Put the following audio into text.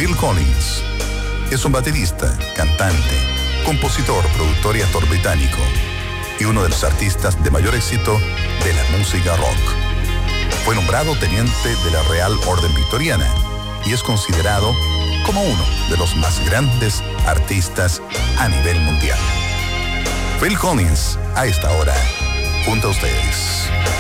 Phil Collins. Es un baterista, cantante, compositor, productor y actor británico, y uno de los artistas de mayor éxito de la música rock. Fue nombrado teniente de la Real Orden Victoriana y es considerado como uno de los más grandes artistas a nivel mundial. Phil Collins, a esta hora, junto a ustedes.